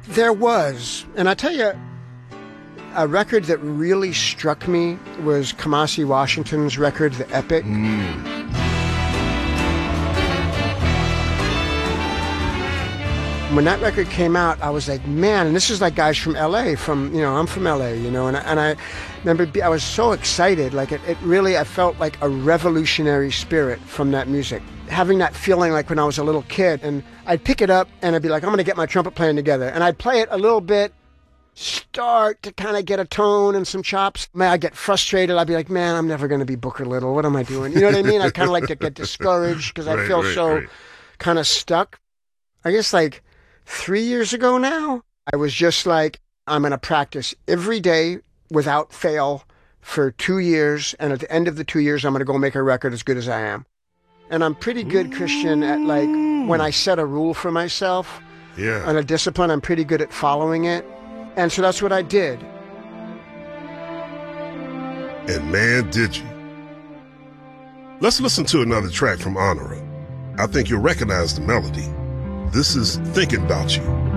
There was. And I tell you, a record that really struck me was Kamasi Washington's record, The Epic. When that record came out, I was like, man, and this is like guys from LA, I'm from LA, and I remember I was so excited. Like it really, I felt like a revolutionary spirit from that music. Having that feeling like when I was a little kid, and I'd pick it up and I'd be like, I'm going to get my trumpet playing together. And I'd play it a little bit, start to kind of get a tone and some chops. Man, I'd get frustrated. I'd be like, man, I'm never going to be Booker Little. What am I doing? You know what I mean? I kind of like to get discouraged because I feel so kind of stuck. I guess like 3 years ago now, I was just like, I'm going to practice every day without fail for 2 years. And at the end of the 2 years, I'm going to go make a record as good as I am. And I'm pretty good, Christian, at like when I set a rule for myself and a discipline, I'm pretty good at following it. And so that's what I did. And man, did you. Let's listen to another track from Honora. I think you'll recognize the melody. This is Thinking About You.